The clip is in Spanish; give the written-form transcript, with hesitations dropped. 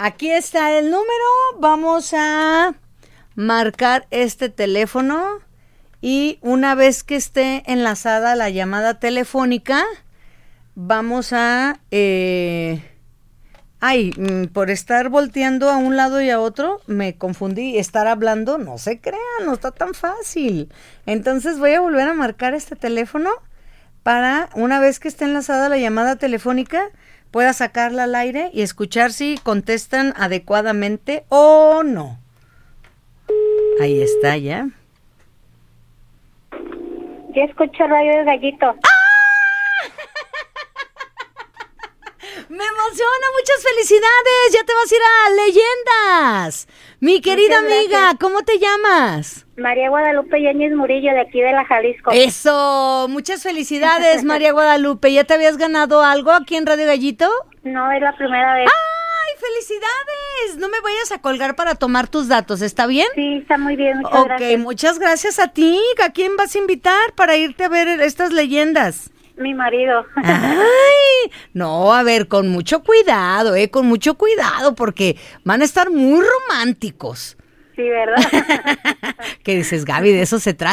aquí está el número. Vamos a marcar este teléfono y una vez que esté enlazada la llamada telefónica, vamos a... por estar volteando a un lado y a otro, me confundí. Estar hablando, no se crean, no está tan fácil. Entonces voy a volver a marcar este teléfono para, una vez que esté enlazada la llamada telefónica, pueda sacarla al aire y escuchar si contestan adecuadamente o no. Ahí está ya. Yo escucho Radio del Gallito. ¡Me emociona! ¡Muchas felicidades! Ya te vas a ir a Leyendas. Mi querida amiga, ¿cómo te llamas? María Guadalupe Yáñez Murillo, de aquí de la Jalisco. ¡Eso! Muchas felicidades, María Guadalupe. ¿Ya te habías ganado algo aquí en Radio Gallito? No, es la primera vez. ¡Ay, felicidades! No me vayas a colgar para tomar tus datos, ¿está bien? Sí, está muy bien, muchas gracias. Ok, muchas gracias a ti. ¿A quién vas a invitar para irte a ver estas leyendas? Mi marido. Ay, no, a ver, con mucho cuidado, porque van a estar muy románticos. Sí, ¿verdad? ¿Qué dices, Gaby? De eso se trata.